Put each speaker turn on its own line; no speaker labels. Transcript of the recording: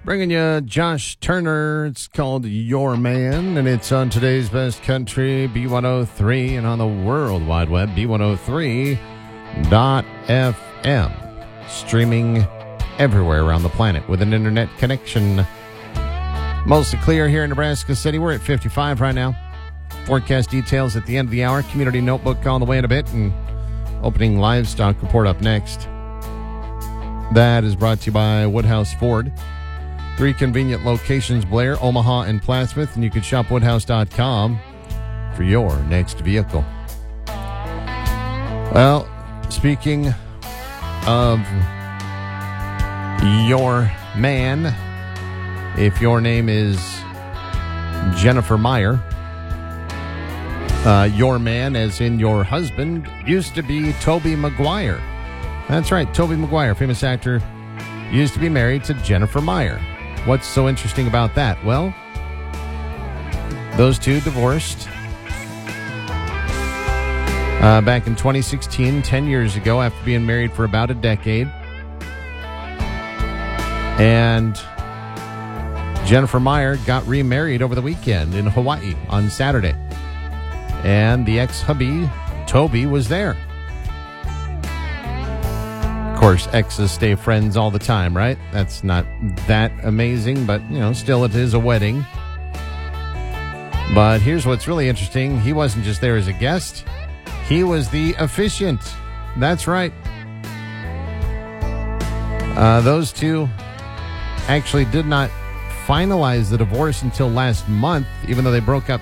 Bringing you Josh Turner. It's called Your Man, and it's on today's Best Country, B103, and on the World Wide Web, B103.fm. Streaming everywhere around the planet with an internet connection. Mostly clear here in Nebraska City. We're at 55 right now. Forecast details at the end of the hour. Community Notebook on the way in a bit, and opening livestock report up next. That is brought to you by Woodhouse Ford. 3 convenient locations, Blair, Omaha, and Plattsmouth, and you can shop woodhouse.com for your next vehicle. Well, speaking of your man, if your name is Jennifer Meyer, your man, as in your husband, used to be Tobey Maguire. That's right, Tobey Maguire, famous actor, used to be married to Jennifer Meyer. What's so interesting about that? Well, those two divorced back in 2016, 10 years ago, after being married for about a decade. And Jennifer Meyer got remarried over the weekend in Hawaii on Saturday. And the ex-hubby, Tobey, was there. Of course, exes stay friends all the time, right? That's not that amazing, but, still it is a wedding. But here's what's really interesting. He wasn't just there as a guest. He was the officiant. That's right. Those two actually did not finalize the divorce until last month, even though they broke up